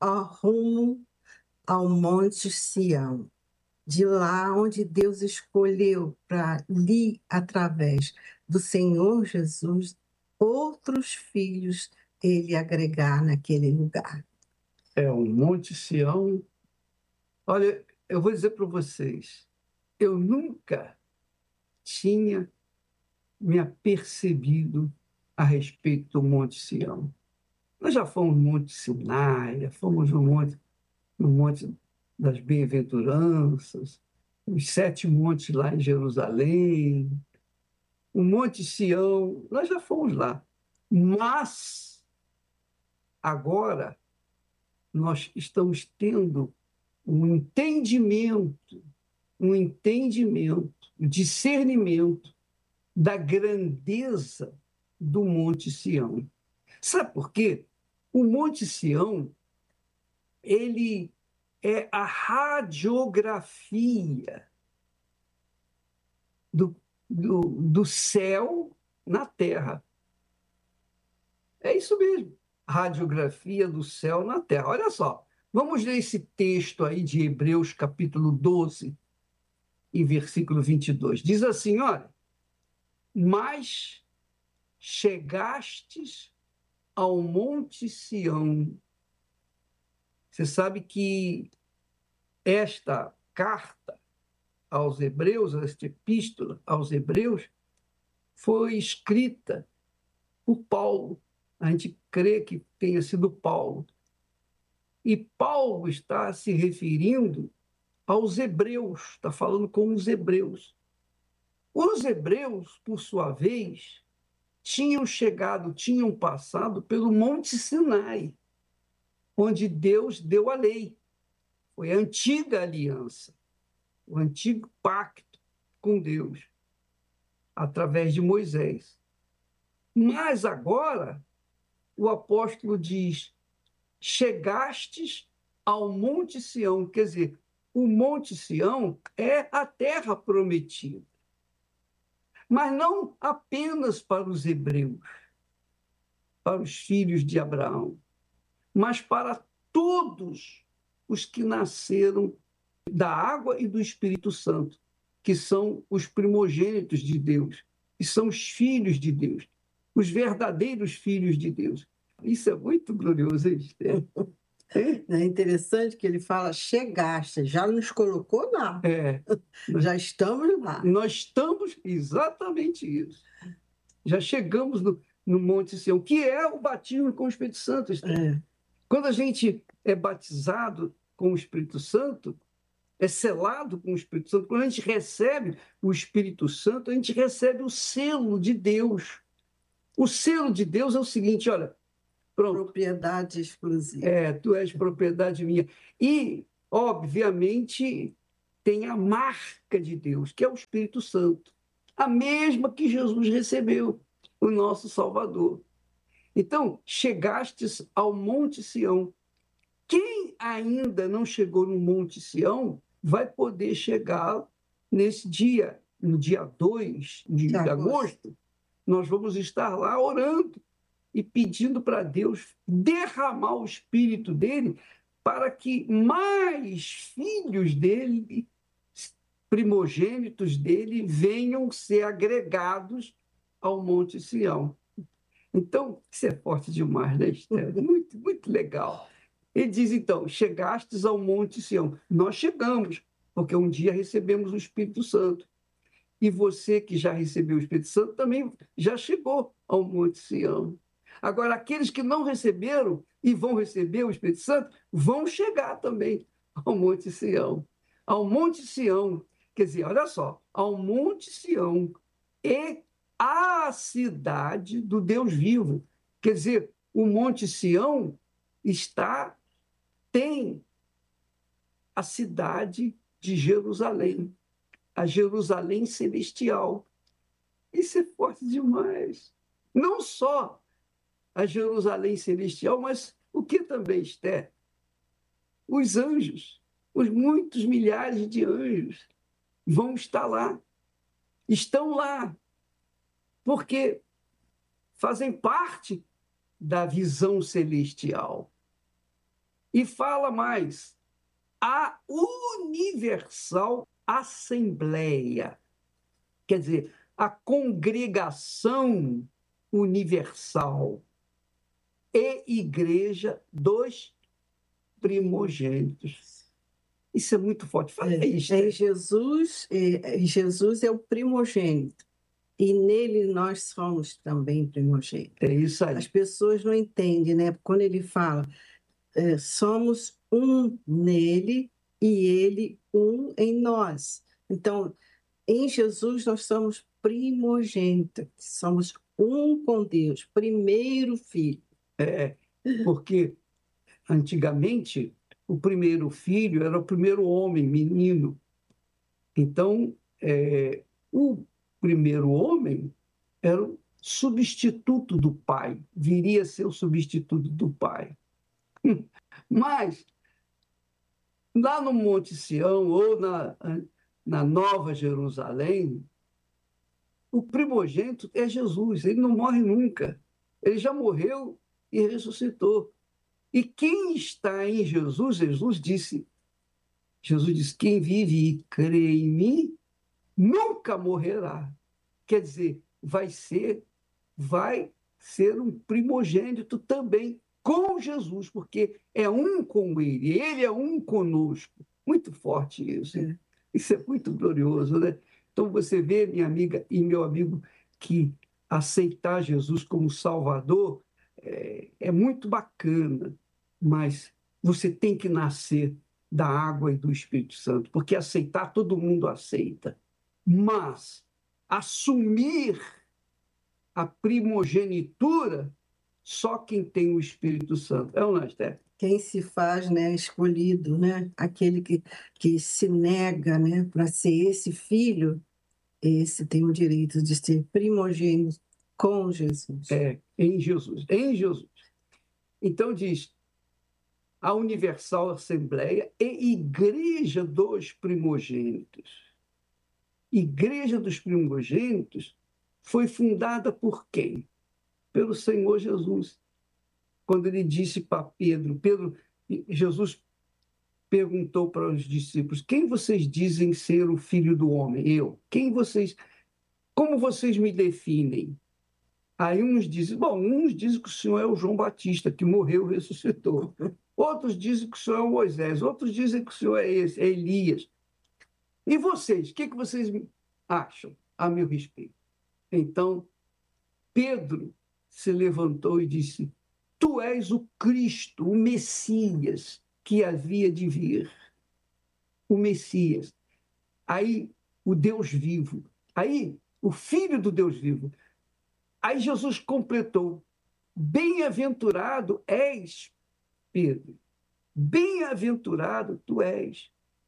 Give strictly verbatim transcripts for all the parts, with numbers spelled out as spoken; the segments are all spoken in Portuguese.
ao rumo ao Monte Sião, de lá onde Deus escolheu para lhe, através do Senhor Jesus, outros filhos ele agregar naquele lugar. É o Monte Sião. Olha, eu vou dizer para vocês, eu nunca tinha me apercebido a respeito do Monte Sião. Nós já fomos no Monte Sinai, já fomos no Monte, no Monte das Bem-aventuranças, os sete montes lá em Jerusalém, o Monte Sião, nós já fomos lá. Mas agora nós estamos tendo um entendimento, um entendimento, um discernimento da grandeza do Monte Sião. Sabe por quê? O Monte Sião, ele é a radiografia do, do, do céu na terra. É isso mesmo, radiografia do céu na terra. Olha só, vamos ler esse texto aí de Hebreus, capítulo doze, e versículo vinte e dois. Diz assim, olha, mas chegastes ao Monte Sião. Você sabe que esta carta aos Hebreus, esta epístola aos Hebreus, foi escrita por Paulo. A gente crê que tenha sido Paulo. E Paulo está se referindo aos hebreus, está falando com os hebreus. Os hebreus, por sua vez, tinham chegado, tinham passado pelo Monte Sinai, onde Deus deu a lei. Foi a antiga aliança, o antigo pacto com Deus, através de Moisés. Mas agora, o apóstolo diz, chegastes ao Monte Sião, quer dizer, o Monte Sião é a terra prometida. Mas não apenas para os hebreus, para os filhos de Abraão, mas para todos os que nasceram da água e do Espírito Santo, que são os primogênitos de Deus, que são os filhos de Deus, os verdadeiros filhos de Deus. Isso é muito glorioso, hein, Esther? É interessante que ele fala, chegaste, já nos colocou lá. É, já estamos lá. Nós estamos exatamente isso. Já chegamos no, no Monte Sião, que é o batismo com o Espírito Santo. É. Quando a gente é batizado com o Espírito Santo, é selado com o Espírito Santo, quando a gente recebe o Espírito Santo, a gente recebe o selo de Deus. O selo de Deus é o seguinte, olha, pronto. Propriedade exclusiva. É, tu és propriedade minha. E, obviamente, tem a marca de Deus, que é o Espírito Santo. A mesma que Jesus recebeu, o nosso Salvador. Então, chegastes ao Monte Sião. Quem ainda não chegou no Monte Sião vai poder chegar nesse dia, no dia dois de, de agosto. agosto. Nós vamos estar lá orando e pedindo para Deus derramar o Espírito dele para que mais filhos dele, primogênitos dele, venham ser agregados ao Monte Sião. Então, isso é forte demais, né, Esther? Muito, muito legal. Ele diz, então, chegastes ao Monte Sião. Nós chegamos, porque um dia recebemos o Espírito Santo. E você que já recebeu o Espírito Santo também já chegou ao Monte Sião. Agora, aqueles que não receberam e vão receber o Espírito Santo, vão chegar também ao Monte Sião. Ao Monte Sião, quer dizer, olha só, ao Monte Sião e a cidade do Deus vivo. Quer dizer, o Monte Sião está, tem a cidade de Jerusalém, a Jerusalém celestial. Isso é forte demais. Não só a Jerusalém celestial, mas o que também, Esther? Os anjos, os muitos milhares de anjos vão estar lá, estão lá, porque fazem parte da visão celestial. E fala mais, a universal assembleia, quer dizer, a congregação universal e igreja dos primogênitos. Isso é muito forte. Fala É, isso. é Jesus, é, Jesus é o primogênito. E nele nós somos também primogênitos. É isso aí. As pessoas não entendem, né? Quando ele fala, é, somos um nele e ele um em nós. Então, em Jesus nós somos primogênitos, somos um com Deus, primeiro filho. É, porque antigamente o primeiro filho era o primeiro homem, menino. Então, é, o primeiro homem era o substituto do pai, viria a ser o substituto do pai. Mas, lá no Monte Sião, ou na, na Nova Jerusalém, o primogênito é Jesus, ele não morre nunca. Ele já morreu e ressuscitou. E quem está em Jesus, Jesus disse, Jesus disse, quem vive e crê em mim, nunca morrerá. Quer dizer, vai ser, vai ser um primogênito também com Jesus, porque é um com ele, ele é um conosco. Muito forte isso. É. Isso é muito glorioso, né? Então você vê, minha amiga e meu amigo, que aceitar Jesus como Salvador é, é muito bacana, mas você tem que nascer da água e do Espírito Santo, porque aceitar todo mundo aceita, mas assumir a primogenitura só quem tem o Espírito Santo. É ou não, Esther? Quem se faz, né, escolhido, né? Aquele que, que se nega, né, para ser esse filho, esse tem o direito de ser primogênito com Jesus. É, em Jesus, em Jesus. Então diz, a Universal Assembleia e Igreja dos Primogênitos. Igreja dos Primogênitos foi fundada por quem? Pelo Senhor Jesus. Quando ele disse para Pedro, Pedro, Jesus perguntou para os discípulos: quem vocês dizem ser o filho do homem? Eu. Quem vocês, como vocês me definem? Aí uns dizem, bom, uns dizem que o senhor é o João Batista, que morreu e ressuscitou. Outros dizem que o senhor é o Moisés, outros dizem que o senhor é esse, é Elias. E vocês, o que, que vocês acham a meu respeito? Então, Pedro se levantou e disse: tu és o Cristo, o Messias que havia de vir. O Messias. Aí, o Deus vivo. Aí, o Filho do Deus vivo. Aí Jesus completou: bem-aventurado és, Pedro. Bem-aventurado tu és.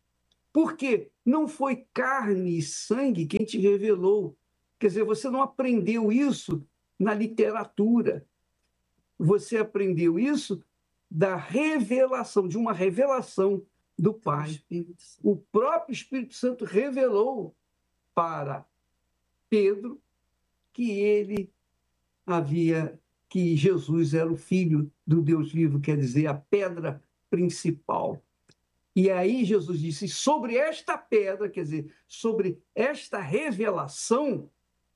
Porque não foi carne e sangue quem te revelou. Quer dizer, você não aprendeu isso na literatura. Você aprendeu isso da revelação, de uma revelação do Pai. O próprio Espírito Santo revelou para Pedro que ele havia, que Jesus era o Filho do Deus vivo, quer dizer, a pedra principal. E aí Jesus disse, sobre esta pedra, quer dizer, sobre esta revelação,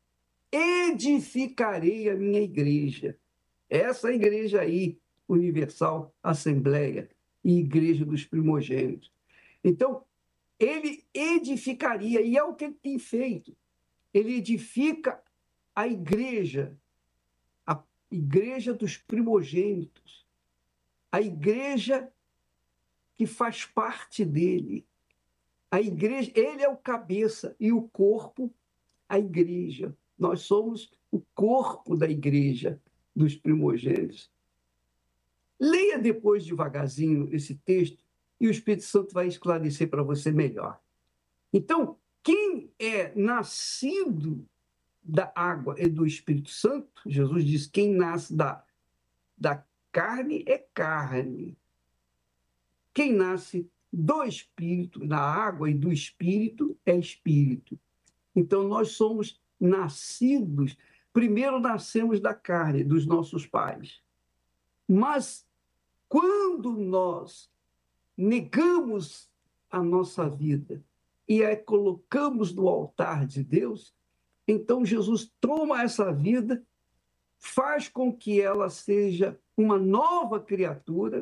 edificarei a minha igreja. Essa igreja aí, Universal Assembleia e Igreja dos Primogênitos. Então, ele edificaria, e é o que ele tem feito. Ele edifica a igreja, a igreja dos primogênitos, a igreja que faz parte dele. A igreja, ele é o cabeça e o corpo, a igreja. Nós somos o corpo da igreja dos primogênitos. Leia depois devagarzinho esse texto e o Espírito Santo vai esclarecer para você melhor. Então, quem é nascido da água e do Espírito Santo, Jesus diz, quem nasce da, da carne é carne. Quem nasce do Espírito, da água e do Espírito, é Espírito. Então, nós somos nascidos, primeiro nascemos da carne, dos nossos pais. Mas quando nós negamos a nossa vida e a colocamos no altar de Deus, então Jesus toma essa vida, faz com que ela seja uma nova criatura,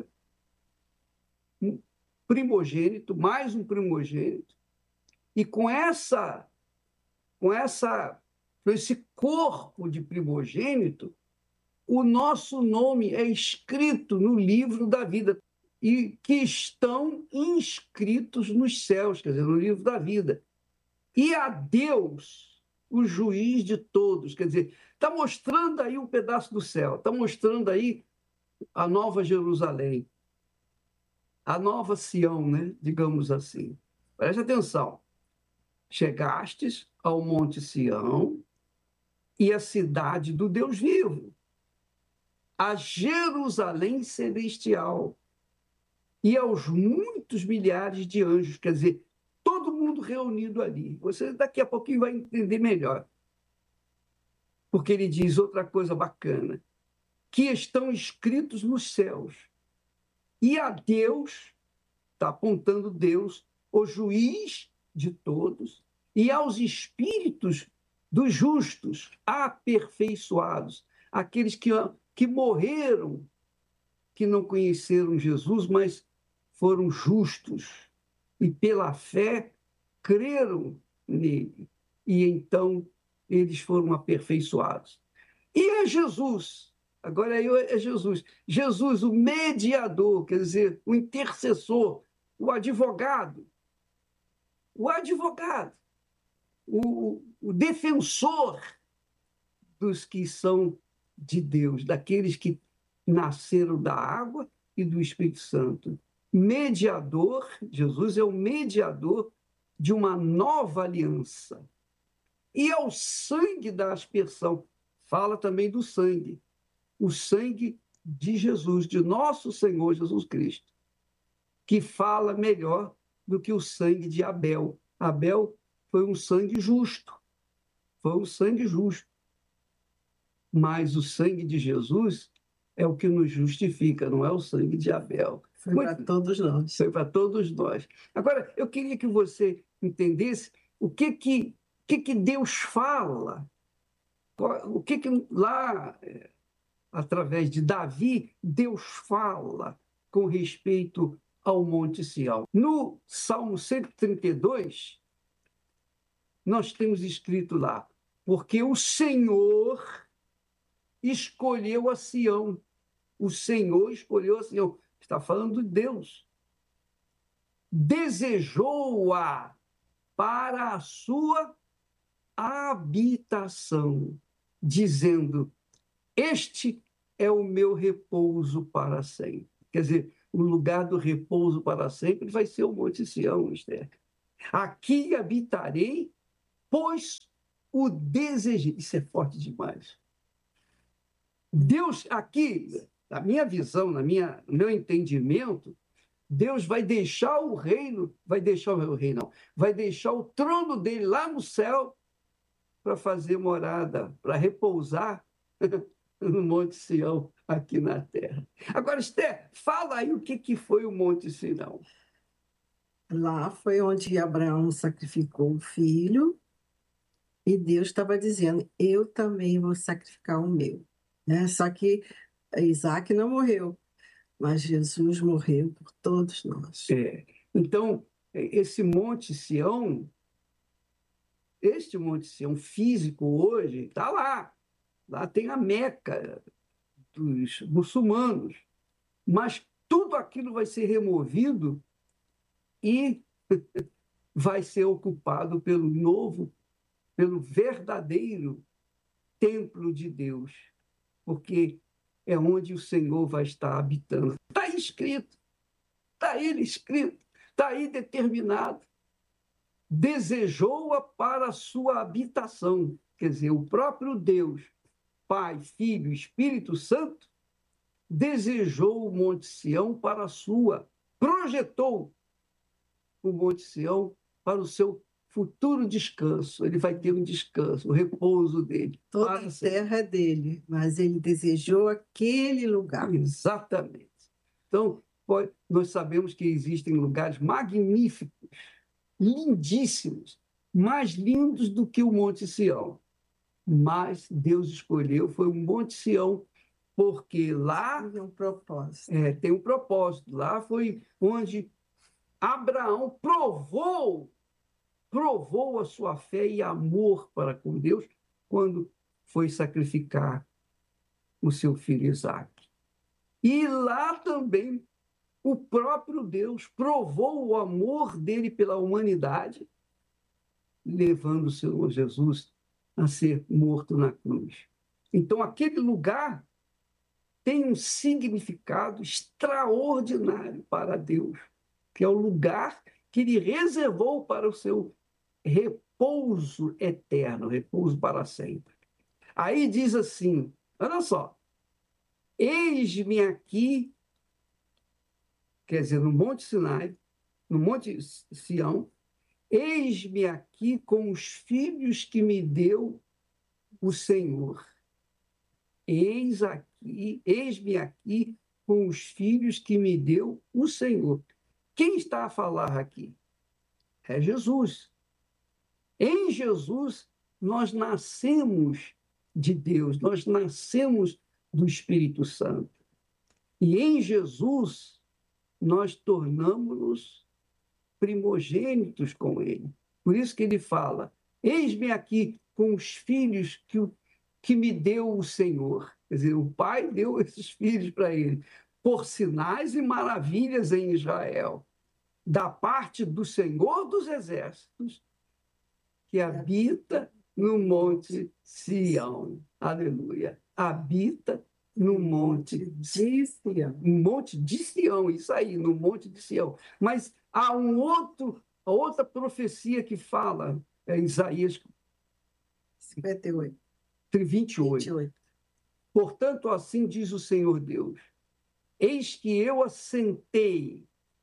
um primogênito, mais um primogênito, e com essa, com essa, com esse corpo de primogênito, o nosso nome é escrito no livro da vida e que estão inscritos nos céus, quer dizer, no livro da vida. E a Deus, o juiz de todos, quer dizer, está mostrando aí um pedaço do céu, está mostrando aí a nova Jerusalém, a nova Sião, né? Digamos assim. Preste atenção. Chegastes ao Monte Sião e a cidade do Deus vivo, a Jerusalém celestial e aos muitos milhares de anjos, quer dizer, todo mundo reunido ali. Você daqui a pouquinho vai entender melhor. Porque ele diz outra coisa bacana, que estão escritos nos céus. E a Deus, está apontando Deus, o juiz de todos, e aos espíritos dos justos, aperfeiçoados, aqueles que, que morreram, que não conheceram Jesus, mas foram justos e pela fé creram nele. E então eles foram aperfeiçoados. E é Jesus, agora é Jesus, Jesus, o mediador, quer dizer, o intercessor, o advogado, o advogado, o, o defensor dos que são de Deus, daqueles que nasceram da água e do Espírito Santo. Mediador, Jesus é o mediador de uma nova aliança. E ao sangue da aspersão, fala também do sangue, o sangue de Jesus, de nosso Senhor Jesus Cristo, que fala melhor do que o sangue de Abel. Abel foi um sangue justo, foi um sangue justo. Mas o sangue de Jesus é o que nos justifica, não é o sangue de Abel. Foi para todos nós. Foi para todos nós. Agora, eu queria que você entendesse o que que, que, que Deus fala, o que, que lá, através de Davi, Deus fala com respeito ao Monte Sião. No Salmo cento e trinta e dois, nós temos escrito lá, porque o Senhor escolheu a Sião. O Senhor escolheu a Sião. Está falando de Deus. Desejou-a para a sua habitação, dizendo, este é o meu repouso para sempre. Quer dizer, o lugar do repouso para sempre vai ser o Monte Sião, Esther. Aqui habitarei, pois o desejei. Isso é forte demais. Deus, aqui, na minha visão, na minha, no meu entendimento, Deus vai deixar o reino, vai deixar o meu reino, não, vai deixar o trono dele lá no céu para fazer morada, para repousar no Monte Sião, aqui na terra. Agora, Esther, fala aí o que, que foi o Monte Sião. Lá foi onde Abraão sacrificou o filho e Deus estava dizendo, eu também vou sacrificar o meu. Né? Só que Isaac não morreu, mas Jesus morreu por todos nós. É. Então, esse Monte Sião, este Monte Sião físico hoje, está lá. Lá tem a Meca dos muçulmanos. Mas tudo aquilo vai ser removido e vai ser ocupado pelo novo, pelo verdadeiro templo de Deus. Porque é onde o Senhor vai estar habitando. Está aí escrito, está aí escrito, está aí determinado. Desejou-a para a sua habitação. Quer dizer, o próprio Deus, Pai, Filho, Espírito Santo, desejou o Monte Sião para a sua, projetou o Monte Sião para o seu futuro descanso. Ele vai ter um descanso, o repouso dele. Toda a terra é dele, mas ele desejou aquele lugar. Exatamente. Então, pode, nós sabemos que existem lugares magníficos, lindíssimos, mais lindos do que o Monte Sião. Mas Deus escolheu, foi o Monte Sião, porque lá Tem um propósito. é, tem um propósito. Lá foi onde Abraão provou, provou a sua fé e amor para com Deus quando foi sacrificar o seu filho Isaque. E lá também o próprio Deus provou o amor dele pela humanidade, levando o Senhor Jesus a ser morto na cruz. Então, aquele lugar tem um significado extraordinário para Deus, que é o lugar que ele reservou para o seu repouso eterno, repouso para sempre. Aí diz assim, olha só, eis-me aqui, quer dizer, no Monte Sinai, no Monte Sião, eis-me aqui com os filhos que me deu o Senhor. Eis aqui, eis-me aqui com os filhos que me deu o Senhor. Quem está a falar aqui? É Jesus. Em Jesus, nós nascemos de Deus, nós nascemos do Espírito Santo. E em Jesus, nós tornamos-nos primogênitos com Ele. Por isso que ele fala, eis-me aqui com os filhos que, que me deu o Senhor. Quer dizer, o Pai deu esses filhos para ele, por sinais e maravilhas em Israel, da parte do Senhor dos Exércitos, que habita no Monte Sião. Aleluia. Habita no Monte de Sião. No Monte de Sião, isso aí, no Monte de Sião. Mas há um outro, outra profecia que fala, é Isaías cinquenta e oito. vinte e oito. vinte e oito. Portanto, assim diz o Senhor Deus, eis que eu assentei,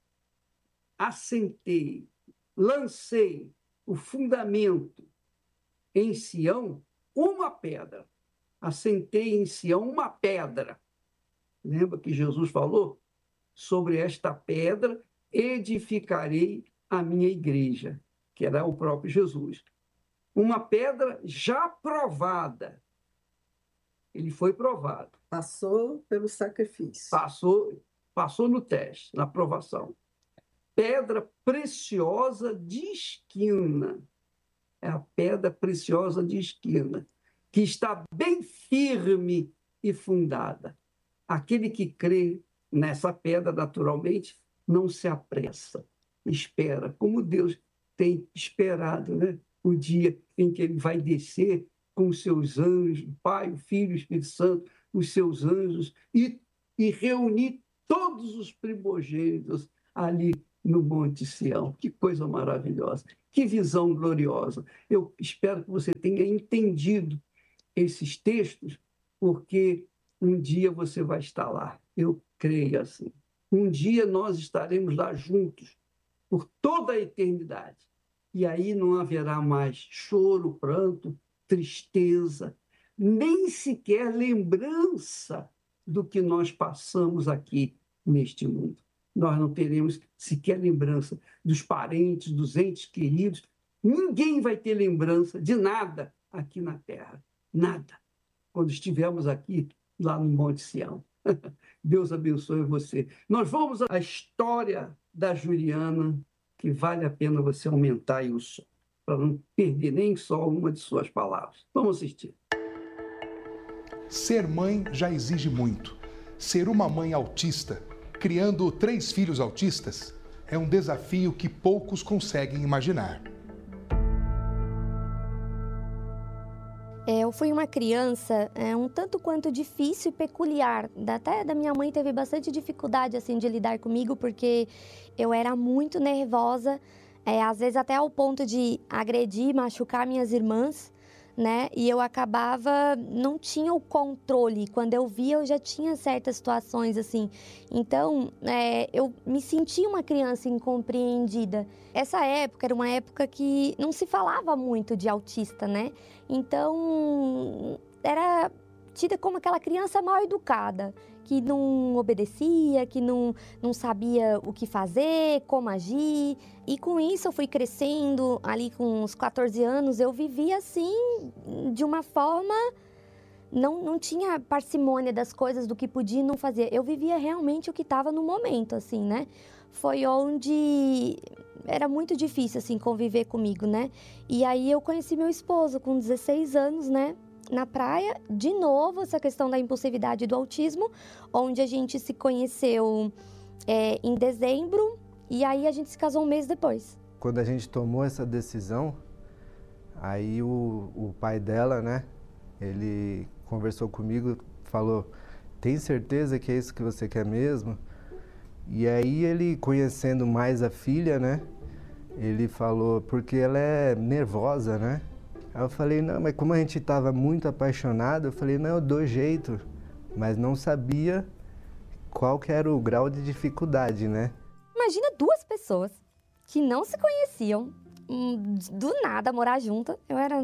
assentei, lancei o fundamento em Sião, uma pedra. Assentei em Sião uma pedra. Lembra que Jesus falou? Sobre esta pedra edificarei a minha igreja, que era o próprio Jesus. Uma pedra já provada. Ele foi provado. Passou pelo sacrifício. Passou, passou no teste, na provação. Pedra preciosa de esquina. É a pedra preciosa de esquina, que está bem firme e fundada. Aquele que crê nessa pedra, naturalmente, não se apressa, espera, como Deus tem esperado, né? O dia em que ele vai descer com os seus anjos, o Pai, o Filho, o Espírito Santo, os seus anjos, e, e reunir todos os primogênitos ali no Monte Sião. Que coisa maravilhosa, que visão gloriosa. Eu espero que você tenha entendido esses textos, porque um dia você vai estar lá. Eu creio assim. Um dia nós estaremos lá juntos, por toda a eternidade. E aí não haverá mais choro, pranto, tristeza, nem sequer lembrança do que nós passamos aqui neste mundo. Nós não teremos sequer lembrança dos parentes, dos entes queridos. Ninguém vai ter lembrança de nada aqui na Terra. Nada. Quando estivermos aqui, lá no Monte Sião. Deus abençoe você. Nós vamos à história da Juliana, que vale a pena você aumentar aí o som, para não perder nem só uma de suas palavras. Vamos assistir. Ser mãe já exige muito. Ser uma mãe autista, criando três filhos autistas, é um desafio que poucos conseguem imaginar. Eu fui uma criança é, um tanto quanto difícil e peculiar. Até da minha mãe teve bastante dificuldade assim, de lidar comigo, porque eu era muito nervosa, é, às vezes até ao ponto de agredir, machucar minhas irmãs, né? E eu acabava, não tinha o controle. Quando eu via, eu já tinha certas situações assim. Então, é, eu me sentia uma criança incompreendida. Essa época era uma época que não se falava muito de autista, né? Então, era tida como aquela criança mal educada, que não obedecia, que não, não sabia o que fazer, como agir. E com isso eu fui crescendo, ali com uns quatorze anos, eu vivia assim, de uma forma... Não, não tinha parcimônia das coisas, do que podia e não fazia. Eu vivia realmente o que estava no momento, assim, né? Foi onde era muito difícil, assim, conviver comigo, né? E aí eu conheci meu esposo com dezesseis anos, né? Na praia, de novo, essa questão da impulsividade e do autismo, onde a gente se conheceu é, em dezembro e aí a gente se casou um mês depois. Quando a gente tomou essa decisão, aí o, o pai dela, né? Ele conversou comigo, falou, tem certeza que é isso que você quer mesmo? E aí ele, conhecendo mais a filha, né? Ele falou, porque ela é nervosa, né? Aí eu falei, não, mas como a gente estava muito apaixonado, eu falei, não, eu dou jeito. Mas não sabia qual que era o grau de dificuldade, né? Imagina duas pessoas que não se conheciam, do nada morar juntas. Eu era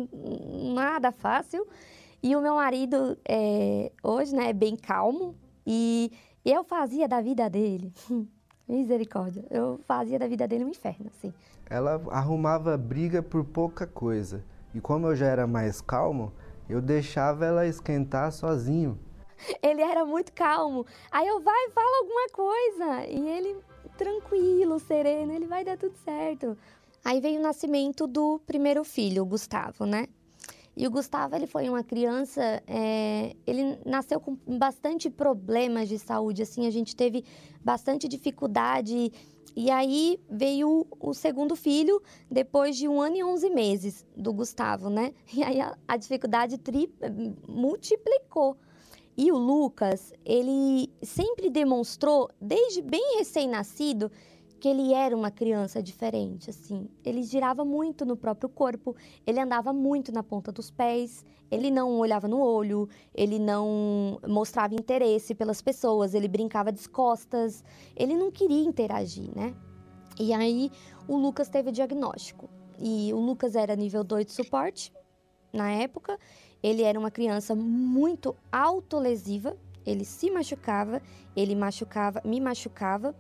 nada fácil. E o meu marido, é, hoje, né, é bem calmo. E eu fazia da vida dele, misericórdia, eu fazia da vida dele um inferno, assim. Ela arrumava briga por pouca coisa. E como eu já era mais calmo, eu deixava ela esquentar sozinho. Ele era muito calmo. Aí eu, vai, fala alguma coisa. E ele, tranquilo, sereno, ele vai dar tudo certo. Aí veio o nascimento do primeiro filho, o Gustavo, né? E o Gustavo, ele foi uma criança, é, ele nasceu com bastante problemas de saúde, assim, a gente teve bastante dificuldade. E aí veio o segundo filho, depois de um ano e onze meses do Gustavo, né? E aí a, a dificuldade tri, multiplicou. E o Lucas, ele sempre demonstrou, desde bem recém-nascido, que ele era uma criança diferente, assim. Ele girava muito no próprio corpo, ele andava muito na ponta dos pés, ele não olhava no olho, ele não mostrava interesse pelas pessoas, ele brincava de costas, ele não queria interagir, né? E aí o Lucas teve diagnóstico. E o Lucas era nível dois de suporte, na época. Ele era uma criança muito autolesiva, ele se machucava, ele machucava, me machucava.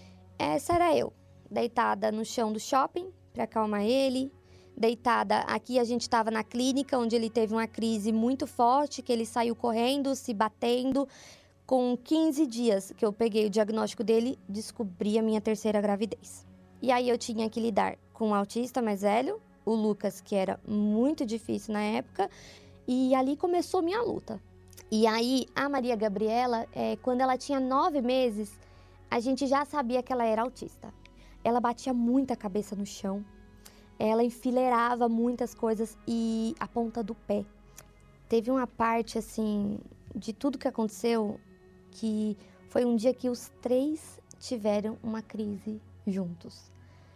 Essa era eu, deitada no chão do shopping para acalmar ele, deitada, aqui a gente estava na clínica, onde ele teve uma crise muito forte, que ele saiu correndo, se batendo. Com quinze dias que eu peguei o diagnóstico dele, descobri a minha terceira gravidez. E aí eu tinha que lidar com um autista mais velho, o Lucas, que era muito difícil na época, e ali começou minha luta. E aí a Maria Gabriela, é, quando ela tinha nove meses, a gente já sabia que ela era autista. Ela batia muita cabeça no chão, ela enfileirava muitas coisas e a ponta do pé. Teve uma parte, assim, de tudo que aconteceu, que foi um dia que os três tiveram uma crise juntos.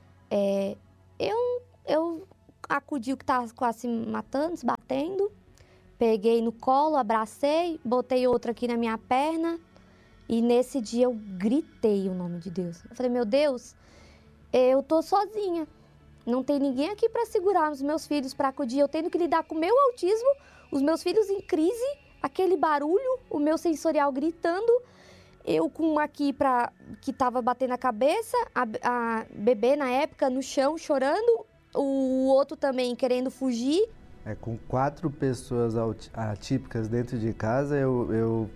É, eu, eu acudi o que estava quase se matando, se batendo, peguei no colo, abracei, botei outra aqui na minha perna. E nesse dia eu gritei o nome de Deus. Eu falei, meu Deus, eu tô sozinha. Não tem ninguém aqui para segurar os meus filhos, para acudir. Eu tenho que lidar com o meu autismo, os meus filhos em crise, aquele barulho, o meu sensorial gritando. Eu com aqui pra, que tava batendo a cabeça, a, a bebê na época no chão chorando, o outro também querendo fugir. É, com quatro pessoas atípicas dentro de casa, eu... eu...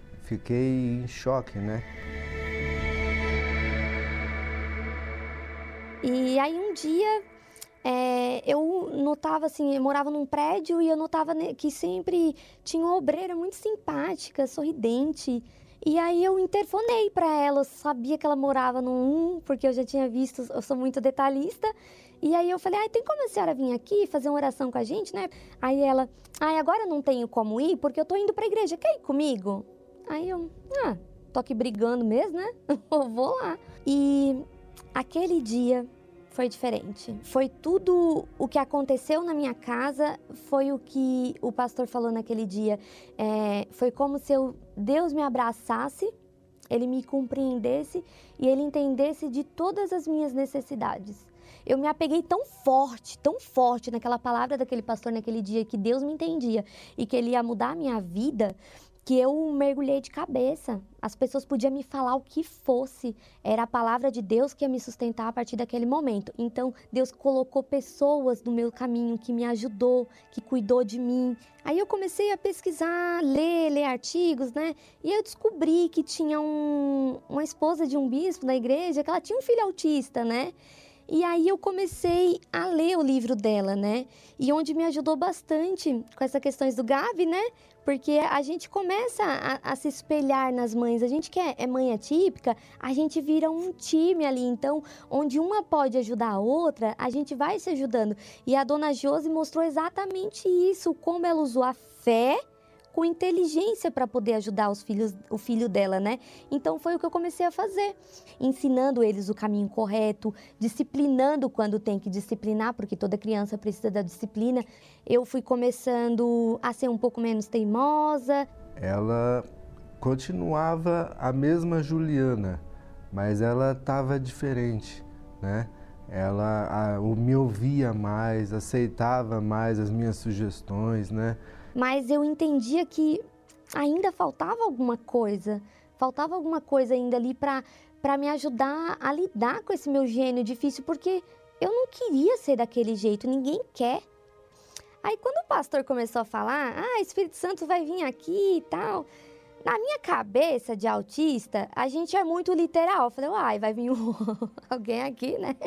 fiquei em choque, né? E aí um dia, é, eu notava assim, eu morava num prédio e eu notava que sempre tinha uma obreira muito simpática, sorridente. E aí eu interfonei para ela, eu sabia que ela morava no um, porque eu já tinha visto, eu sou muito detalhista. E aí eu falei, ah, tem como a senhora vir aqui fazer uma oração com a gente, né? Aí ela, ah, agora eu não tenho como ir porque eu tô indo pra igreja, quer ir comigo? Aí eu, ah, tô aqui brigando mesmo, né? Eu vou lá. E aquele dia foi diferente. Foi tudo o que aconteceu na minha casa, foi o que o pastor falou naquele dia. É, foi como se eu, Deus me abraçasse, Ele me compreendesse e Ele entendesse de todas as minhas necessidades. Eu me apeguei tão forte, tão forte naquela palavra daquele pastor naquele dia, que Deus me entendia e que Ele ia mudar a minha vida, que eu mergulhei de cabeça. As pessoas podiam me falar o que fosse, era a palavra de Deus que ia me sustentar a partir daquele momento. Então, Deus colocou pessoas no meu caminho, que me ajudou, que cuidou de mim. Aí eu comecei a pesquisar, ler, ler artigos, né? E eu descobri que tinha um, uma esposa de um bispo na igreja, que ela tinha um filho autista, né? E aí eu comecei a ler o livro dela, né? E onde me ajudou bastante com essas questões do Gabi, né? Porque a gente começa a, a se espelhar nas mães. A gente que é, é mãe atípica, a gente vira um time ali. Então, onde uma pode ajudar a outra, a gente vai se ajudando. E a dona Josi mostrou exatamente isso, como ela usou a fé com inteligência para poder ajudar os filhos, o filho dela, né? Então foi o que eu comecei a fazer, ensinando eles o caminho correto, disciplinando quando tem que disciplinar, porque toda criança precisa da disciplina. Eu fui começando a ser um pouco menos teimosa. Ela continuava a mesma Juliana, mas ela estava diferente, né? Ela a, me ouvia mais, aceitava mais as minhas sugestões, né? Mas eu entendia que ainda faltava alguma coisa, faltava alguma coisa ainda ali para para me ajudar a lidar com esse meu gênio difícil, porque eu não queria ser daquele jeito, ninguém quer. Aí quando o pastor começou a falar, ah, Espírito Santo vai vir aqui e tal, na minha cabeça de autista, a gente é muito literal. Eu falei, uai, vai vir um... alguém aqui, né?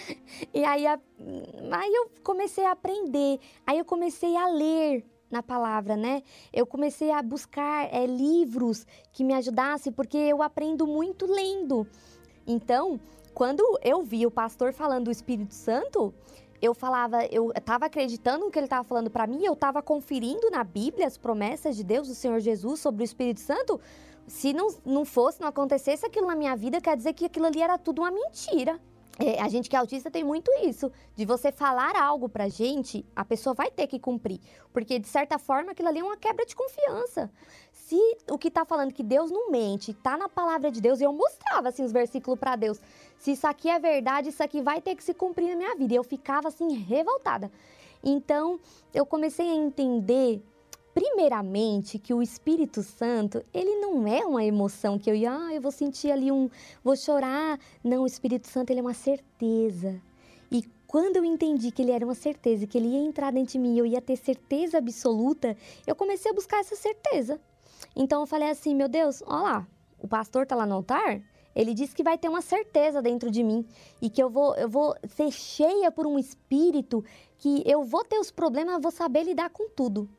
E aí, a... aí eu comecei a aprender, aí eu comecei a ler na palavra, né? Eu comecei a buscar é, livros que me ajudassem, porque eu aprendo muito lendo. Então, quando eu vi o pastor falando do Espírito Santo, eu falava, eu estava acreditando no que ele estava falando para mim, eu estava conferindo na Bíblia as promessas de Deus, do Senhor Jesus, sobre o Espírito Santo. Se não, não fosse, não acontecesse aquilo na minha vida, quer dizer que aquilo ali era tudo uma mentira. É, a gente que é autista tem muito isso, de você falar algo pra gente, a pessoa vai ter que cumprir, porque de certa forma aquilo ali é uma quebra de confiança. Se o que tá falando que Deus não mente, tá na palavra de Deus, e eu mostrava assim os versículos pra Deus, se isso aqui é verdade, isso aqui vai ter que se cumprir na minha vida, e eu ficava assim revoltada. Então eu comecei a entender, primeiramente, que o Espírito Santo, ele não é uma emoção que eu ia, ah, eu vou sentir ali um, vou chorar. Não, o Espírito Santo, ele é uma certeza. E quando eu entendi que ele era uma certeza, que ele ia entrar dentro de mim e eu ia ter certeza absoluta, eu comecei a buscar essa certeza. Então eu falei assim, meu Deus, olha lá, o pastor tá lá no altar, ele disse que vai ter uma certeza dentro de mim e que eu vou, eu vou ser cheia por um Espírito, que eu vou ter os problemas, eu vou saber lidar com tudo.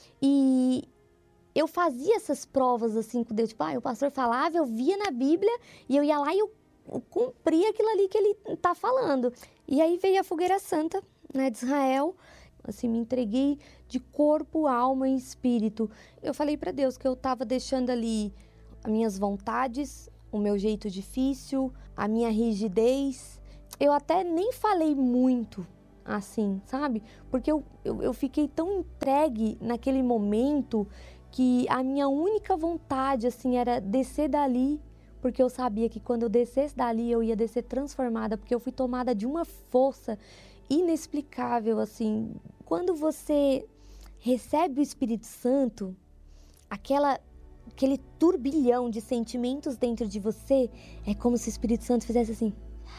E eu fazia essas provas assim com Deus, tipo, ah, o pastor falava, eu via na Bíblia e eu ia lá e eu, eu cumpria aquilo ali que ele tá falando. E aí veio a fogueira santa, né, de Israel, assim, me entreguei de corpo, alma e espírito. Eu falei para Deus que eu tava deixando ali as minhas vontades, o meu jeito difícil, a minha rigidez. Eu até nem falei muito, assim, sabe? Porque eu, eu, eu fiquei tão entregue naquele momento que a minha única vontade, assim, era descer dali, porque eu sabia que quando eu descesse dali eu ia descer transformada, porque eu fui tomada de uma força inexplicável, assim. Quando você recebe o Espírito Santo, aquela, aquele turbilhão de sentimentos dentro de você, é como se o Espírito Santo fizesse assim.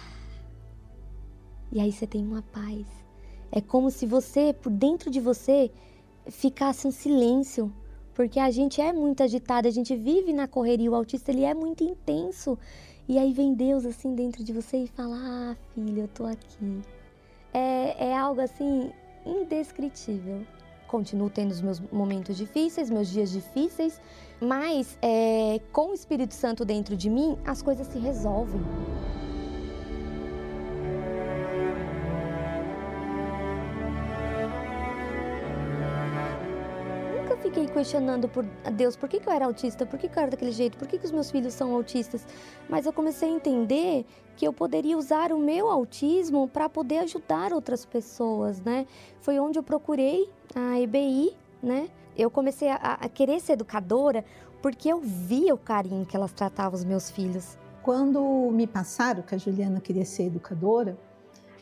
E aí você tem uma paz. É como se você, por dentro de você, ficasse um silêncio. Porque a gente é muito agitada, a gente vive na correria, o autista ele é muito intenso. E aí vem Deus assim dentro de você e fala, ah, filha, eu tô aqui. É, é algo assim indescritível. Continuo tendo os meus momentos difíceis, meus dias difíceis, mas é, com o Espírito Santo dentro de mim, as coisas se resolvem. Fiquei questionando por Deus, por que, que eu era autista, por que, que eu era daquele jeito, por que, que os meus filhos são autistas, mas eu comecei a entender que eu poderia usar o meu autismo para poder ajudar outras pessoas, né? Foi onde eu procurei a E B I, né? Eu comecei a, a querer ser educadora porque eu via o carinho que elas tratavam os meus filhos. Quando me passaram que a Juliana queria ser educadora,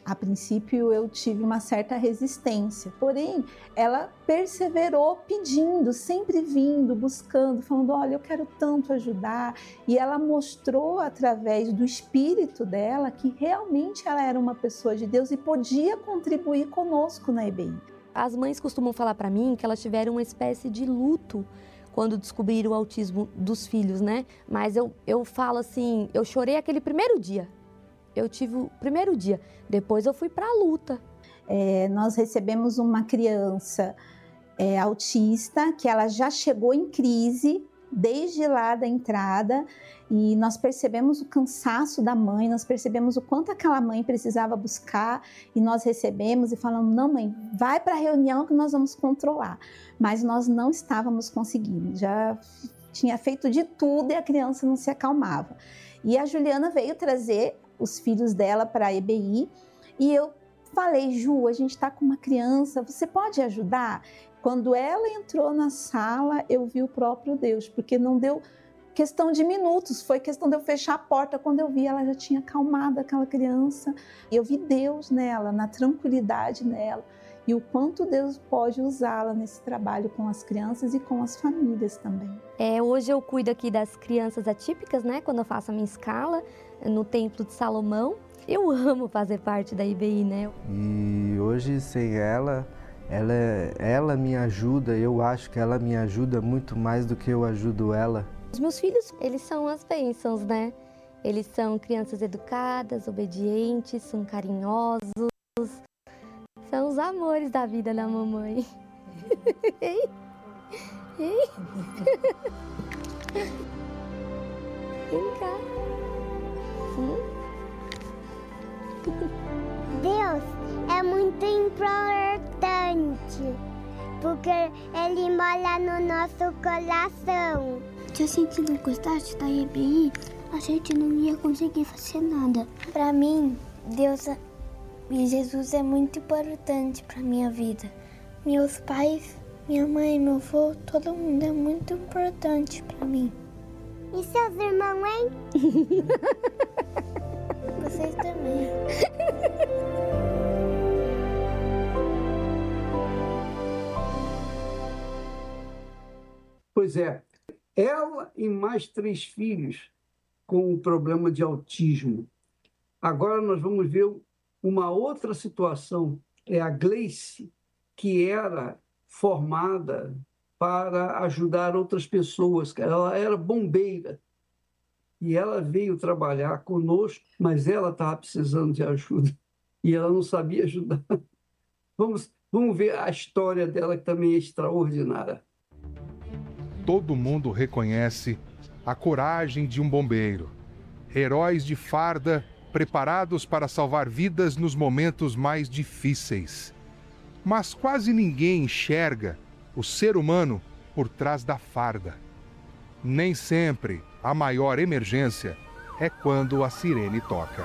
A princípio eu tive uma certa resistência, porém ela perseverou pedindo, sempre vindo, buscando, falando, olha, eu quero tanto ajudar. E ela mostrou através do espírito dela que realmente ela era uma pessoa de Deus e podia contribuir conosco na E B I. As mães costumam falar para mim que elas tiveram uma espécie de luto quando descobriram o autismo dos filhos, né? Mas eu, eu falo assim, eu chorei aquele primeiro dia. Eu tive o primeiro dia, depois eu fui para a luta. É, nós recebemos uma criança é, autista, que ela já chegou em crise desde lá da entrada, e nós percebemos o cansaço da mãe, nós percebemos o quanto aquela mãe precisava buscar, e nós recebemos e falamos, não mãe, vai para a reunião que nós vamos controlar. Mas nós não estávamos conseguindo, já tinha feito de tudo e a criança não se acalmava. E a Juliana veio trazer os filhos dela para a E B I, e eu falei, Ju, a gente está com uma criança, você pode ajudar? Quando ela entrou na sala, eu vi o próprio Deus, porque não deu questão de minutos, foi questão de eu fechar a porta, quando eu vi ela já tinha acalmado aquela criança, e eu vi Deus nela, na tranquilidade nela, e o quanto Deus pode usá-la nesse trabalho com as crianças e com as famílias também. É, hoje eu cuido aqui das crianças atípicas, né, quando eu faço a minha escala, no Templo de Salomão. Eu amo fazer parte da I B I, né? E hoje, sem ela, ela, ela me ajuda, eu acho que ela me ajuda muito mais do que eu ajudo ela. Os meus filhos, eles são as bênçãos, né? Eles são crianças educadas, obedientes, são carinhosos, são os amores da vida da mamãe. Ei, ei. Vem cá. Deus é muito importante, porque Ele mora no nosso coração. Se a gente não gostasse da E B I, a gente não ia conseguir fazer nada. Para mim, Deus e Jesus é muito importante para minha vida. Meus pais, minha mãe, meu avô, todo mundo é muito importante para mim. E seus irmãos, hein? Vocês também. Pois é, ela e mais três filhos com o problema de autismo. Agora nós vamos ver uma outra situação, é a Gleice, que era formada para ajudar outras pessoas. Ela era bombeira e ela veio trabalhar conosco, mas ela estava precisando de ajuda e ela não sabia ajudar. Vamos, vamos ver a história dela, que também é extraordinária. Todo mundo reconhece a coragem de um bombeiro. Heróis de farda preparados para salvar vidas nos momentos mais difíceis. Mas quase ninguém enxerga o ser humano por trás da farda. Nem sempre a maior emergência é quando a sirene toca.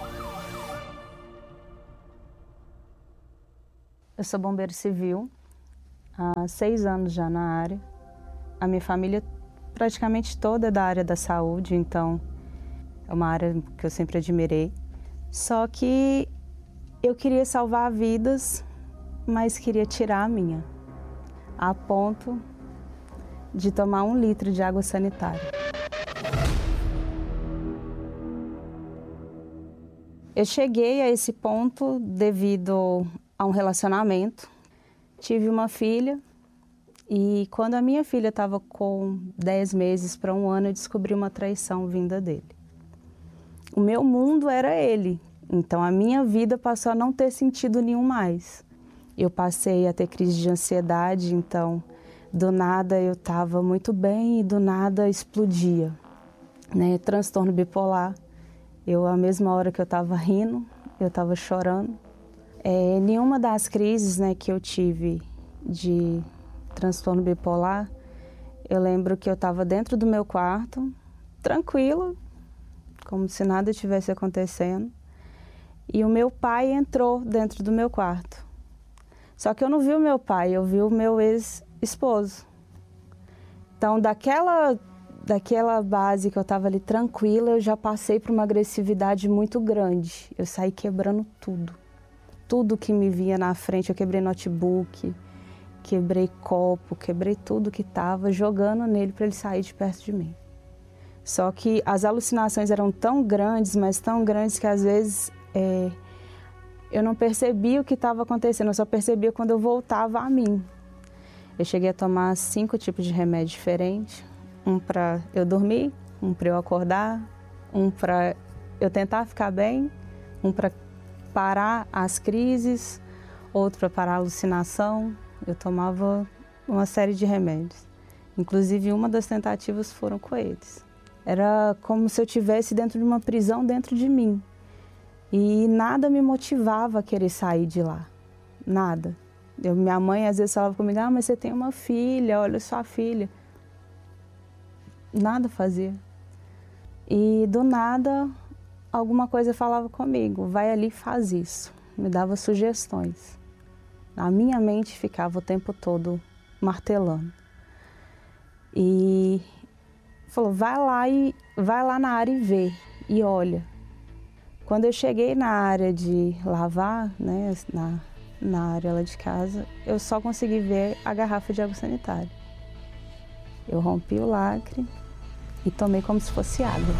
Eu sou bombeiro civil, há seis anos já na área. A minha família praticamente toda é da área da saúde, então é uma área que eu sempre admirei. Só que eu queria salvar vidas, mas queria tirar a minha, a ponto de tomar um litro de água sanitária. Eu cheguei a esse ponto devido a um relacionamento. Tive uma filha e quando a minha filha estava com dez meses para um ano, eu descobri uma traição vinda dele. O meu mundo era ele, então a minha vida passou a não ter sentido nenhum mais. Eu passei a ter crise de ansiedade, então do nada eu estava muito bem e do nada explodia, né? Transtorno bipolar. Eu, a mesma hora que eu estava rindo, eu estava chorando. É, nenhuma das crises, né, que eu tive de transtorno bipolar, eu lembro que eu estava dentro do meu quarto, tranquila, como se nada tivesse acontecendo, e o meu pai entrou dentro do meu quarto. Só que eu não vi o meu pai, eu vi o meu ex-esposo. Então, daquela, daquela base que eu estava ali tranquila, eu já passei por uma agressividade muito grande. Eu saí quebrando tudo. tudo que me vinha na frente. Eu quebrei notebook, quebrei copo, quebrei tudo que estava, jogando nele para ele sair de perto de mim. Só que as alucinações eram tão grandes, mas tão grandes que às vezes é, eu não percebia o que estava acontecendo, eu só percebia quando eu voltava a mim. Eu cheguei a tomar cinco tipos de remédio diferentes, um para eu dormir, um para eu acordar, um para eu tentar ficar bem, um para parar as crises, outro para parar a alucinação. Eu tomava uma série de remédios. Inclusive, uma das tentativas foram com eles. Era como se eu estivesse dentro de uma prisão dentro de mim. E nada me motivava a querer sair de lá. Nada. Eu, minha mãe às vezes falava comigo, ah, mas você tem uma filha, olha sua filha. Nada fazia. E do nada, alguma coisa falava comigo, vai ali e faz isso. Me dava sugestões. A minha mente ficava o tempo todo martelando. E falou, vai lá, e, vai lá na área e vê, e olha. Quando eu cheguei na área de lavar, né, na, na área lá de casa, eu só consegui ver a garrafa de água sanitária. Eu rompi o lacre e tomei como se fosse água.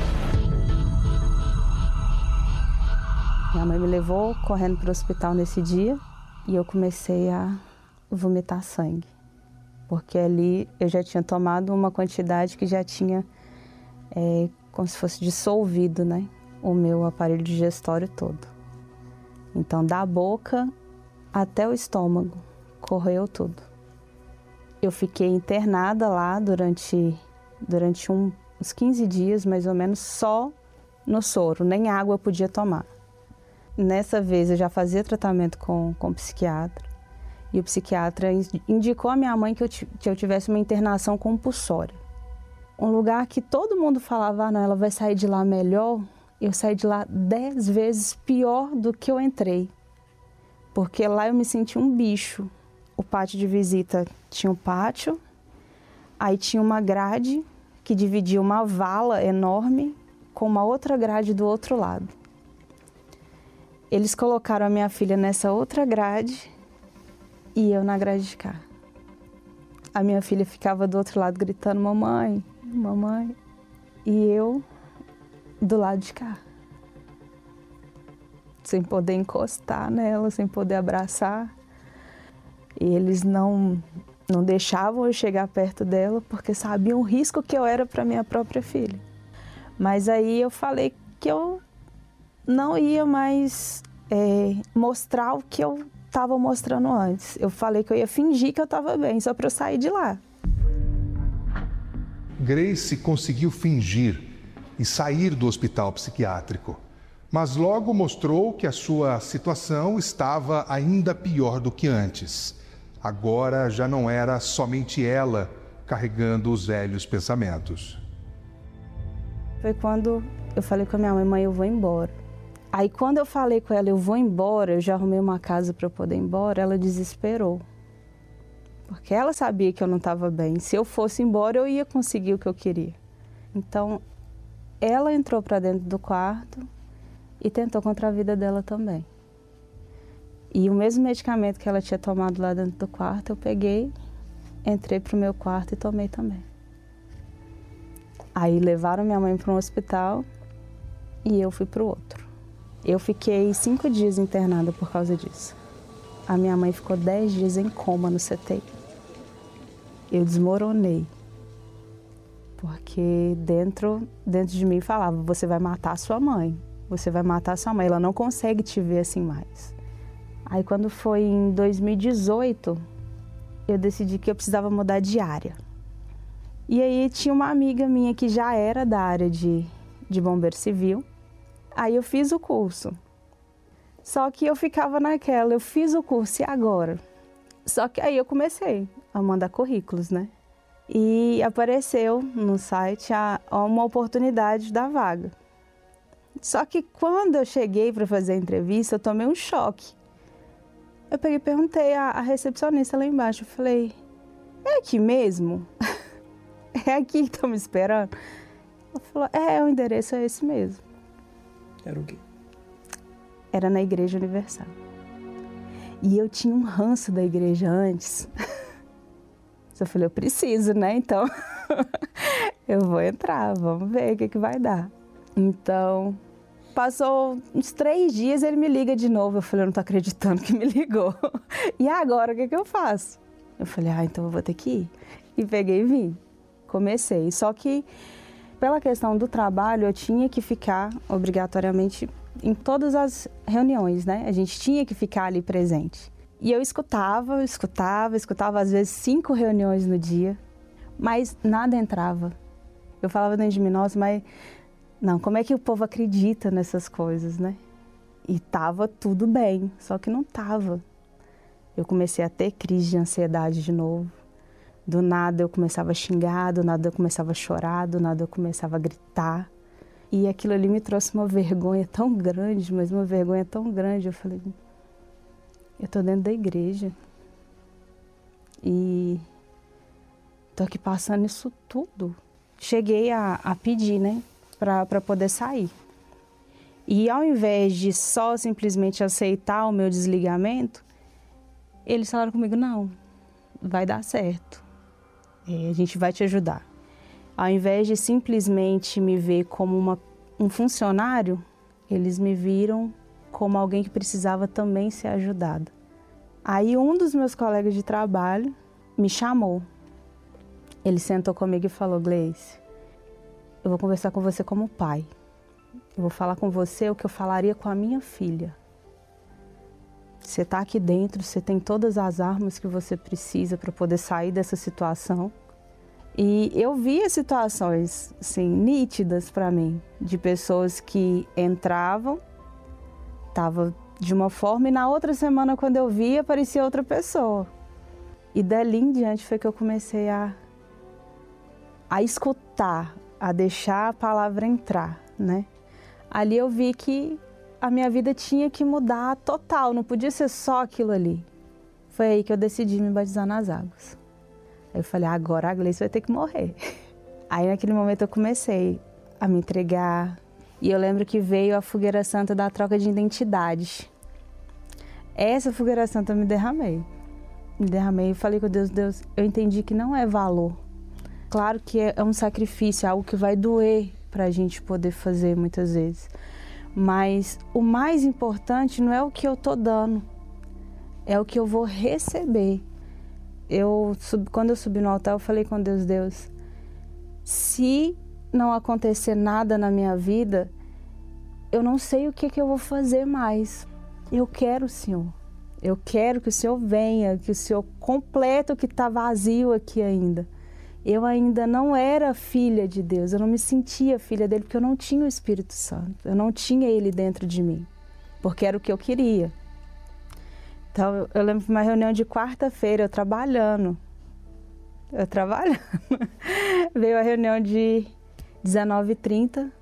Minha mãe me levou correndo para o hospital nesse dia e eu comecei a vomitar sangue. Porque ali eu já tinha tomado uma quantidade que já tinha, é, como se fosse dissolvido, né, o meu aparelho digestório todo. Então, da boca até o estômago, correu tudo. Eu fiquei internada lá durante, durante um, uns quinze dias, mais ou menos, só no soro, nem água eu podia tomar. Nessa vez eu já fazia tratamento com, com o psiquiatra. E o psiquiatra indicou à minha mãe que eu, que eu tivesse uma internação compulsória. Um lugar que todo mundo falava, ah, não, ela vai sair de lá melhor. Eu saí de lá dez vezes pior do que eu entrei. Porque lá eu me senti um bicho. O pátio de visita tinha um pátio, aí tinha uma grade que dividia uma vala enorme com uma outra grade do outro lado. Eles colocaram a minha filha nessa outra grade e eu na grade de cá. A minha filha ficava do outro lado gritando, mamãe, mamãe. E eu do lado de cá. Sem poder encostar nela, sem poder abraçar. E eles não, não deixavam eu chegar perto dela porque sabiam o risco que eu era para minha própria filha. Mas aí eu falei que eu não ia mais é, mostrar o que eu estava mostrando antes. Eu falei que eu ia fingir que eu estava bem, só para eu sair de lá. Grace conseguiu fingir e sair do hospital psiquiátrico, mas logo mostrou que a sua situação estava ainda pior do que antes. Agora já não era somente ela carregando os velhos pensamentos. Foi quando eu falei com a minha mãe, mãe, eu vou embora. Aí quando eu falei com ela, eu vou embora, eu já arrumei uma casa para eu poder ir embora, ela desesperou. Porque ela sabia que eu não estava bem. Se eu fosse embora, eu ia conseguir o que eu queria. Então, ela entrou para dentro do quarto e tentou contra a vida dela também. E o mesmo medicamento que ela tinha tomado lá dentro do quarto, eu peguei, entrei para o meu quarto e tomei também. Aí levaram minha mãe para um hospital e eu fui para o outro. Eu fiquei cinco dias internada por causa disso. A minha mãe ficou dez dias em coma no C T I. Eu desmoronei. Porque dentro, dentro de mim falava, você vai matar sua mãe. Você vai matar sua mãe. Ela não consegue te ver assim mais. Aí quando foi em dois mil e dezoito, eu decidi que eu precisava mudar de área. E aí tinha uma amiga minha que já era da área de, de bombeiro civil. Aí eu fiz o curso. Só que eu ficava naquela, eu fiz o curso e agora? Só que aí eu comecei a mandar currículos, né? E apareceu no site a, a uma oportunidade da vaga. Só que quando eu cheguei para fazer a entrevista, eu tomei um choque. Eu peguei e perguntei à, à recepcionista lá embaixo, eu falei, é aqui mesmo? É aqui que estão me esperando? Ela falou, é, o endereço é esse mesmo. Era o quê? Era na Igreja Universal. E eu tinha um ranço da igreja antes. Eu falei, eu preciso, né? Então, eu vou entrar, vamos ver o que, que vai dar. Então, passou uns três dias, ele me liga de novo. Eu falei, eu não tô acreditando que me ligou. E agora, o que, que eu faço? Eu falei, ah, então eu vou ter que ir. E peguei e vim. Comecei. Só que, pela questão do trabalho, eu tinha que ficar obrigatoriamente em todas as reuniões, né? A gente tinha que ficar ali presente. E eu escutava, escutava, escutava às vezes cinco reuniões no dia, mas nada entrava. Eu falava dentro de mim, nossa, mas não, como é que o povo acredita nessas coisas, né? E tava tudo bem, só que não tava. Eu comecei a ter crise de ansiedade de novo. Do nada eu começava a xingar, do nada eu começava a chorar, do nada eu começava a gritar. E aquilo ali me trouxe uma vergonha tão grande, mas uma vergonha tão grande. Eu falei, eu tô dentro da igreja e tô aqui passando isso tudo. Cheguei a, a pedir, né, pra, pra poder sair. E ao invés de só simplesmente aceitar o meu desligamento, eles falaram comigo, não, vai dar certo, é, a gente vai te ajudar. Ao invés de simplesmente me ver como uma, um funcionário, eles me viram como alguém que precisava também ser ajudado. Aí um dos meus colegas de trabalho me chamou. Ele sentou comigo e falou, Gleice, eu vou conversar com você como pai. Eu vou falar com você o que eu falaria com a minha filha. Você está aqui dentro, você tem todas as armas que você precisa para poder sair dessa situação. E eu via situações assim, nítidas para mim, de pessoas que entravam, estavam de uma forma e na outra semana, quando eu via, aparecia outra pessoa. E dali em diante foi que eu comecei a, a escutar, a deixar a palavra entrar, né? Ali eu vi que a minha vida tinha que mudar total, não podia ser só aquilo ali. Foi aí que eu decidi me batizar nas águas. Aí eu falei, agora a Gleice vai ter que morrer. Aí naquele momento eu comecei a me entregar. E eu lembro que veio a fogueira santa da troca de identidade. Essa fogueira santa eu me derramei. Me derramei e falei com Deus, Deus, eu entendi que não é valor. Claro que é um sacrifício, é algo que vai doer para a gente poder fazer muitas vezes. Mas o mais importante não é o que eu tô dando, é o que eu vou receber. Eu, quando eu subi no altar, eu falei com Deus, Deus, se não acontecer nada na minha vida, eu não sei o que, que eu vou fazer mais. Eu quero o Senhor. Eu quero que o Senhor venha, que o Senhor complete o que está vazio aqui ainda. Eu ainda não era filha de Deus, eu não me sentia filha dele, porque eu não tinha o Espírito Santo. Eu não tinha ele dentro de mim, porque era o que eu queria. Então, eu lembro de uma reunião de quarta-feira, eu trabalhando. Eu trabalhando. Veio a reunião de dezenove e trinta.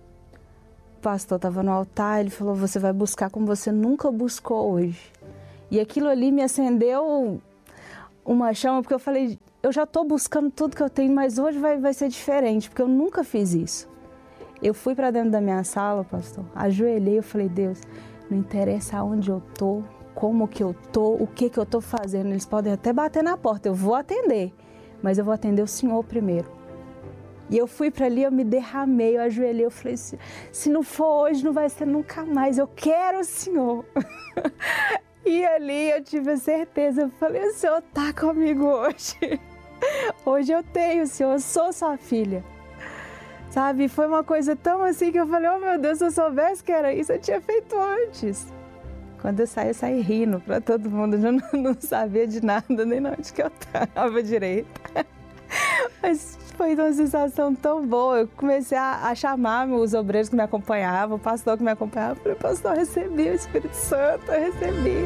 O pastor estava no altar, ele falou, você vai buscar como você nunca buscou hoje. E aquilo ali me acendeu uma chama, porque eu falei, eu já estou buscando tudo que eu tenho, mas hoje vai, vai ser diferente, porque eu nunca fiz isso. Eu fui para dentro da minha sala, pastor, ajoelhei, eu falei, Deus, não interessa aonde eu estou, como que eu estou, o que que eu estou fazendo. Eles podem até bater na porta, eu vou atender, mas eu vou atender o Senhor primeiro. E eu fui para ali, eu me derramei, eu ajoelhei, eu falei, se, se não for hoje, não vai ser nunca mais, eu quero o Senhor. E ali eu tive a certeza, eu falei, o Senhor está comigo hoje. Hoje eu tenho o Senhor, eu sou sua filha. Sabe, foi uma coisa tão assim que eu falei, oh meu Deus, se eu soubesse que era isso, eu tinha feito antes. Quando eu saí, eu saí rindo para todo mundo, eu não, não sabia de nada, nem onde que eu estava direito. Mas foi uma sensação tão boa, eu comecei a, a chamar os obreiros que me acompanhavam, o pastor que me acompanhava, eu falei, pastor, eu recebi o Espírito Santo, eu recebi.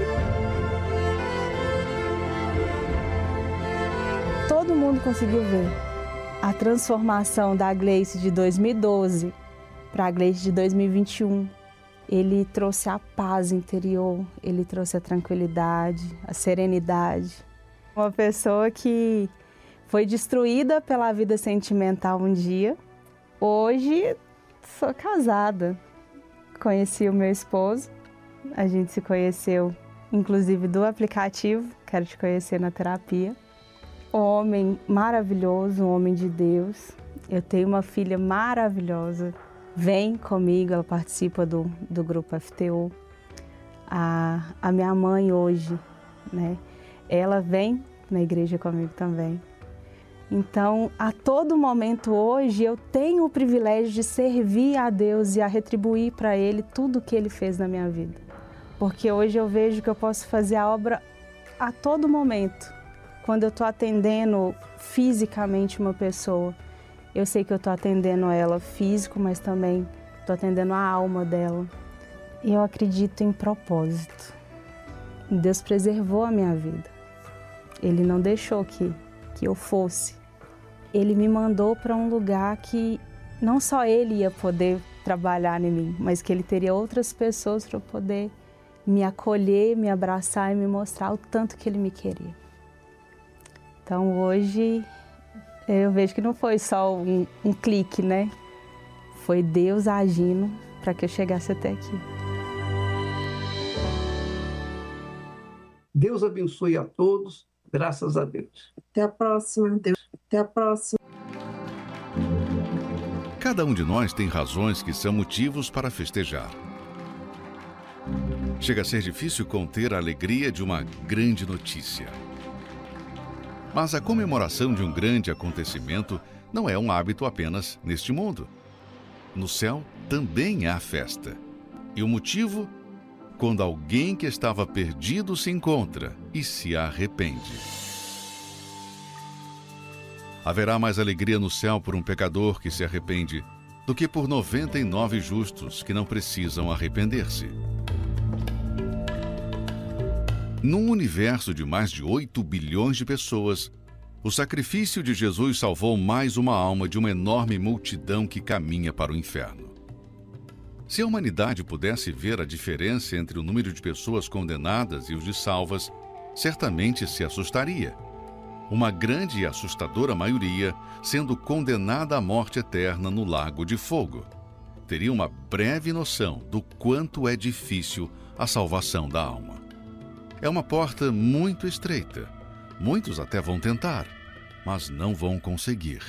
Todo mundo conseguiu ver a transformação da Gleice de dois mil e doze para a Gleice de dois mil e vinte e um. Ele trouxe a paz interior, ele trouxe a tranquilidade, a serenidade. Uma pessoa que foi destruída pela vida sentimental um dia. Hoje, sou casada. Conheci o meu esposo. A gente se conheceu inclusive do aplicativo, quero te conhecer na terapia. Um homem maravilhoso, um homem de Deus. Eu tenho uma filha maravilhosa, vem comigo, ela participa do, do grupo F T O. A, a minha mãe hoje, né, ela vem na igreja comigo também. Então, a todo momento hoje, eu tenho o privilégio de servir a Deus e a retribuir para Ele tudo o que Ele fez na minha vida. Porque hoje eu vejo que eu posso fazer a obra a todo momento. Quando eu estou atendendo fisicamente uma pessoa, eu sei que eu estou atendendo ela físico, mas também estou atendendo a alma dela. E eu acredito em propósito. Deus preservou a minha vida. Ele não deixou que, que eu fosse. Ele me mandou para um lugar que não só Ele ia poder trabalhar em mim, mas que Ele teria outras pessoas para poder me acolher, me abraçar e me mostrar o tanto que Ele me queria. Então hoje eu vejo que não foi só um, um clique, né? Foi Deus agindo para que eu chegasse até aqui. Deus abençoe a todos, graças a Deus. Até a próxima, Deus. Até a próxima. Cada um de nós tem razões que são motivos para festejar. Chega a ser difícil conter a alegria de uma grande notícia. Mas a comemoração de um grande acontecimento não é um hábito apenas neste mundo. No céu também há festa. E o motivo? Quando alguém que estava perdido se encontra e se arrepende. Haverá mais alegria no céu por um pecador que se arrepende do que por noventa e nove justos que não precisam arrepender-se. Num universo de mais de oito bilhões de pessoas, o sacrifício de Jesus salvou mais uma alma de uma enorme multidão que caminha para o inferno. Se a humanidade pudesse ver a diferença entre o número de pessoas condenadas e os de salvas, certamente se assustaria. Uma grande e assustadora maioria sendo condenada à morte eterna no lago de fogo. Teria uma breve noção do quanto é difícil a salvação da alma. É uma porta muito estreita. Muitos até vão tentar, mas não vão conseguir.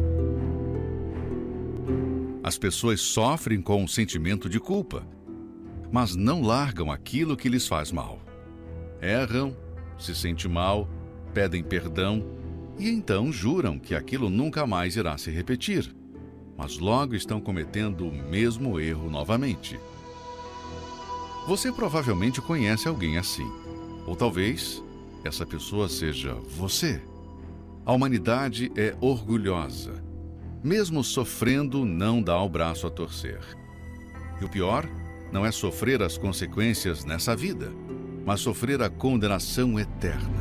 As pessoas sofrem com um sentimento de culpa, mas não largam aquilo que lhes faz mal. Erram, se sentem mal, pedem perdão e então juram que aquilo nunca mais irá se repetir, mas logo estão cometendo o mesmo erro novamente. Você provavelmente conhece alguém assim, ou talvez essa pessoa seja você. A humanidade é orgulhosa. Mesmo sofrendo, não dá o braço a torcer. E o pior não é sofrer as consequências nessa vida, mas sofrer a condenação eterna.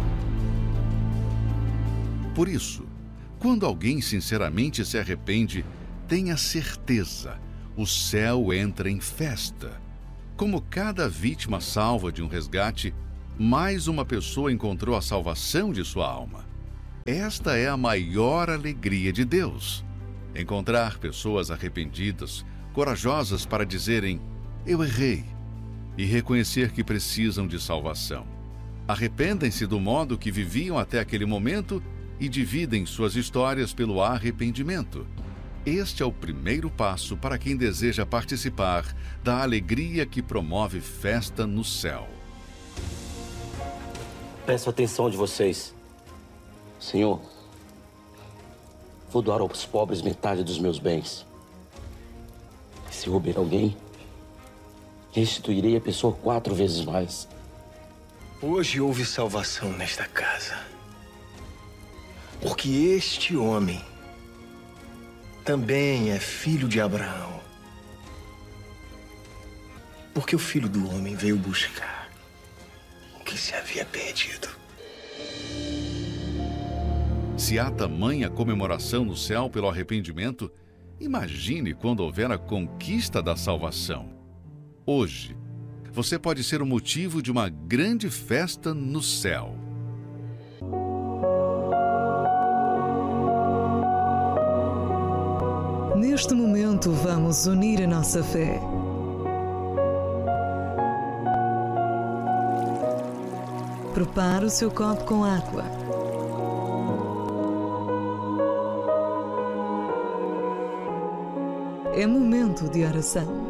Por isso, quando alguém sinceramente se arrepende, tenha certeza, o céu entra em festa. Como cada vítima salva de um resgate, mais uma pessoa encontrou a salvação de sua alma. Esta é a maior alegria de Deus. Encontrar pessoas arrependidas, corajosas para dizerem, eu errei, e reconhecer que precisam de salvação. Arrependem-se do modo que viviam até aquele momento e dividem suas histórias pelo arrependimento. Este é o primeiro passo para quem deseja participar da alegria que promove festa no céu. Peço a atenção de vocês. Senhor, vou doar aos pobres metade dos meus bens. E se roubar alguém, restituirei a pessoa quatro vezes mais. Hoje houve salvação nesta casa. Porque este homem também é filho de Abraão. Porque o Filho do Homem veio buscar o que se havia perdido. Se há tamanha comemoração no céu pelo arrependimento, imagine quando houver a conquista da salvação. Hoje, você pode ser o motivo de uma grande festa no céu. Neste momento, vamos unir a nossa fé. Prepare o seu copo com água. É momento de oração.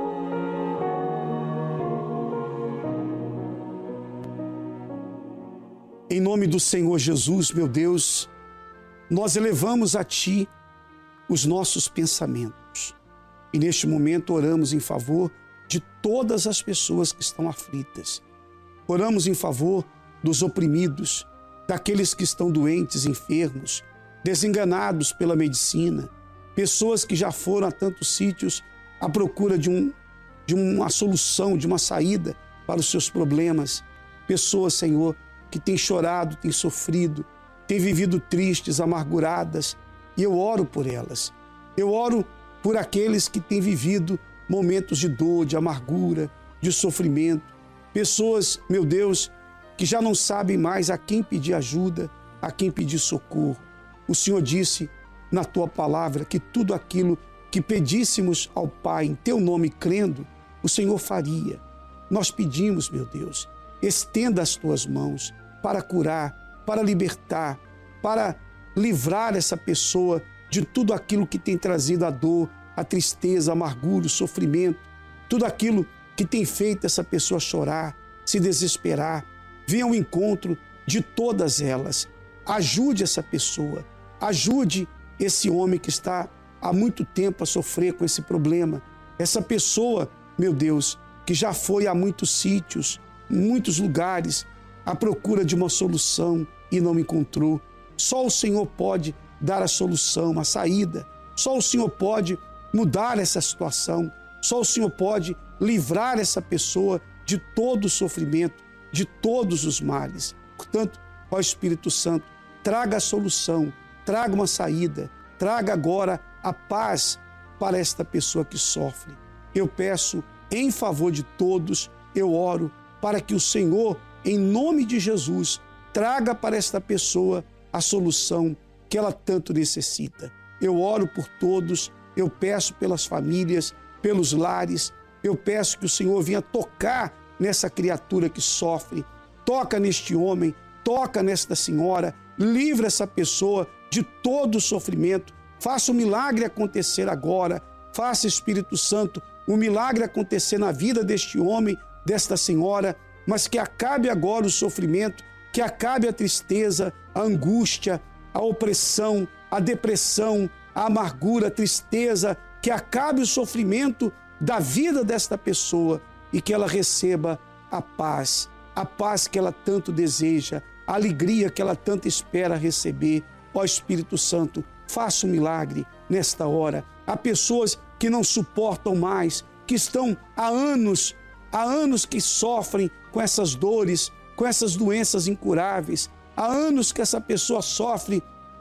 Em nome do Senhor Jesus, meu Deus, nós elevamos a Ti os nossos pensamentos. E neste momento oramos em favor de todas as pessoas que estão aflitas. Oramos em favor dos oprimidos, daqueles que estão doentes, enfermos, desenganados pela medicina, pessoas que já foram a tantos sítios à procura de, um, de uma solução, de uma saída para os seus problemas. Pessoas, Senhor, que têm chorado, têm sofrido, têm vivido tristes, amarguradas, e eu oro por elas. Eu oro por aqueles que têm vivido momentos de dor, de amargura, de sofrimento. Pessoas, meu Deus, que já não sabem mais a quem pedir ajuda, a quem pedir socorro. O Senhor disse na Tua palavra que tudo aquilo que pedíssemos ao Pai em Teu nome crendo, o Senhor faria. Nós pedimos, meu Deus, estenda as Tuas mãos para curar, para libertar, para livrar essa pessoa de tudo aquilo que tem trazido a dor, a tristeza, a amargura, o sofrimento, tudo aquilo que tem feito essa pessoa chorar, se desesperar. Venha ao encontro de todas elas. Ajude essa pessoa, ajude esse homem que está há muito tempo a sofrer com esse problema. Essa pessoa, meu Deus, que já foi a muitos sítios, muitos lugares, à procura de uma solução e não encontrou. Só o Senhor pode dar a solução, a saída. Só o Senhor pode mudar essa situação. Só o Senhor pode livrar essa pessoa de todo o sofrimento, de todos os males. Portanto, ó Espírito Santo, traga a solução, traga uma saída, traga agora a paz para esta pessoa que sofre. Eu peço em favor de todos, eu oro para que o Senhor, em nome de Jesus, traga para esta pessoa a solução que ela tanto necessita. Eu oro por todos, eu peço pelas famílias, pelos lares, eu peço que o Senhor venha tocar nessa criatura que sofre, toca neste homem, toca nesta senhora, livra essa pessoa de todo o sofrimento, faça o milagre acontecer agora, faça, Espírito Santo, o milagre acontecer na vida deste homem, desta senhora, mas que acabe agora o sofrimento, que acabe a tristeza, a angústia, a opressão, a depressão, a amargura, a tristeza, que acabe o sofrimento da vida desta pessoa e que ela receba a paz, a paz que ela tanto deseja, a alegria que ela tanto espera receber. Ó Espírito Santo, faça um milagre nesta hora. Há pessoas que não suportam mais, que estão há anos, há anos que sofrem com essas dores, com essas doenças incuráveis. Há anos que essa pessoa sofre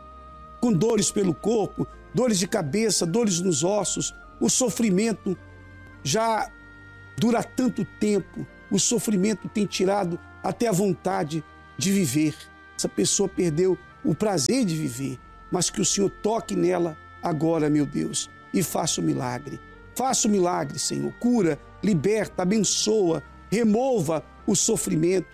com dores pelo corpo, dores de cabeça, dores nos ossos. O sofrimento já dura tanto tempo, o sofrimento tem tirado até a vontade de viver. Essa pessoa perdeu o prazer de viver, mas que o Senhor toque nela agora, meu Deus, e faça o milagre. Faça o milagre, Senhor. Cura, liberta, abençoa, remova o sofrimento.